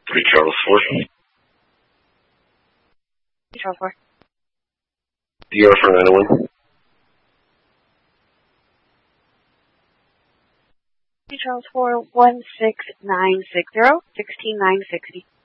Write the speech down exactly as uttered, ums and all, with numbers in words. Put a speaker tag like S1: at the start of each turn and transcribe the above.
S1: Three Charles Four.
S2: Three Charles Four.
S1: D R for nine oh one.
S2: Three Charles Four. One six nine six zero sixteen nine sixty.